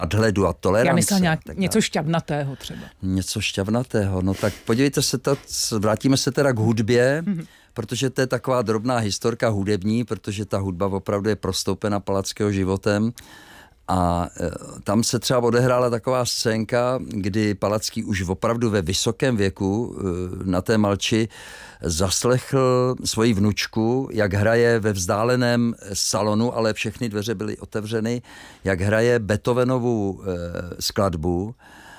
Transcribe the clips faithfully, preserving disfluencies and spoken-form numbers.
nadhledu a tolerance. Já myslím nějak něco šťavnatého třeba. Něco šťavnatého, no tak podívejte se, to, vrátíme se teda k hudbě, mm-hmm. protože to je taková drobná historka hudební, protože ta hudba opravdu je prostoupena Palackého životem. A e, tam se třeba odehrála taková scénka, kdy Palacký už opravdu ve vysokém věku e, na té Malči zaslechl svoji vnučku, jak hraje ve vzdáleném salonu, ale všechny dveře byly otevřeny, jak hraje Beethovenovu e, skladbu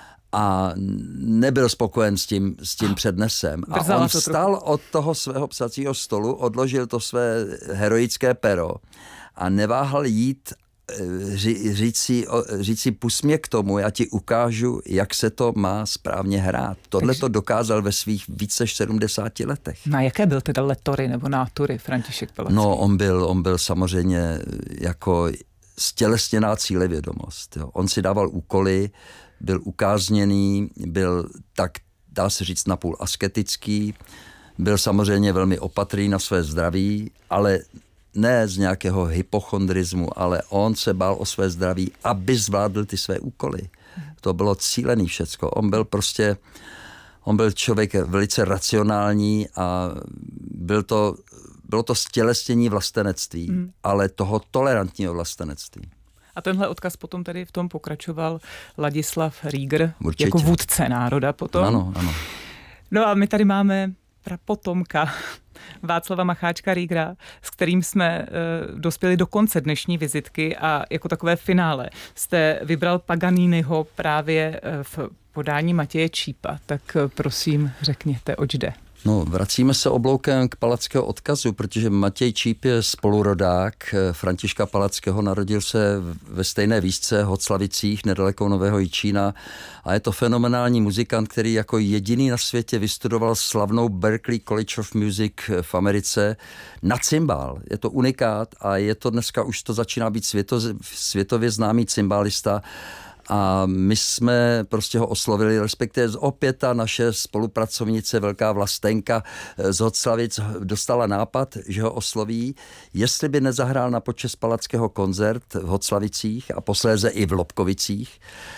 a nebyl spokojen s tím, s tím přednesem. A on vstal od toho svého psacího stolu, odložil to své heroické pero a neváhal jít Ří, říct, si, říct si, pust mě k tomu, já ti ukážu, jak se to má správně hrát. Tohle to dokázal ve svých více než sedmdesáti letech. Na jaké byl teda letory nebo nátury František Palacký? No, on byl, on byl samozřejmě jako stělesněná cílevědomost. Jo. On si dával úkoly, byl ukázněný, byl tak, dá se říct, napůl asketický, byl samozřejmě velmi opatrný na své zdraví, ale ne z nějakého hypochondrismu, ale on se bál o své zdraví, aby zvládl ty své úkoly. To bylo cílený všecko. On byl prostě, on byl člověk velice racionální a byl to, bylo to stělesnění vlastenectví, mm. ale toho tolerantního vlastenectví. A tenhle odkaz potom tady v tom pokračoval Ladislav Rieger, Určitě. Jako vůdce národa potom. Ano, ano. No a my tady máme prapotomka Václava Macháčka Riegera, s kterým jsme uh, dospěli do konce dnešní vizitky a jako takové finále jste vybral Paganiniho právě uh, v podání Matěje Čípa. Tak uh, prosím, řekněte, oč jde. No, vracíme se obloukem k Palackého odkazu, protože Matěj Číp je spolurodák Františka Palackého, narodil se ve stejné výšce Hoclavicích, nedaleko Nového Jičína a je to fenomenální muzikant, který jako jediný na světě vystudoval slavnou Berklee College of Music v Americe na cymbál. Je to unikát a je to dneska, už to začíná být světo, světově známý cymbálista. A my jsme prostě ho oslovili, respektive opět ta naše spolupracovnice, velká Vlastenka z Hoclavic, dostala nápad, že ho osloví, jestli by nezahrál na počest Palackého koncert v Hoclavicích a posléze i v Lobkovicích,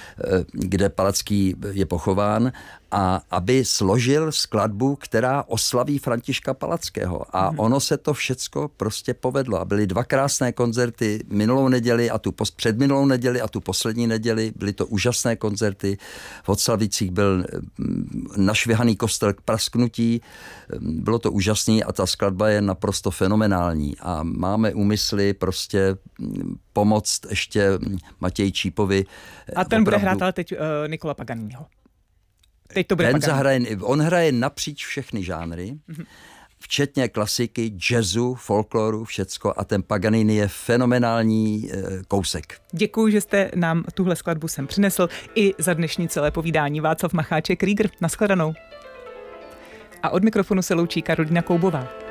kde Palacký je pochován, a aby složil skladbu, která oslaví Františka Palackého. A ono se to všecko prostě povedlo. A byly dva krásné koncerty minulou neděli a tu pos, předminulou neděli a tu poslední neděli. Byly to úžasné koncerty. V Hoclavicích byl našvihaný kostel k prasknutí. Bylo to úžasný a ta skladba je naprosto fenomenální. A máme úmysly prostě pomoct ještě Matěji Čípovi. A ten opravdu bude hrát ale teď uh, Nicola Paganiniho. Teď to bude ten zahraje, on hraje napříč všechny žánry, mm-hmm. včetně klasiky, jazzu, folkloru, všecko, a ten Paganini je fenomenální e, kousek. Děkuji, že jste nám tuhle skladbu sem přinesl i za dnešní celé povídání. Václav Macháček Rieger, nashledanou. A od mikrofonu se loučí Karolína Koubová.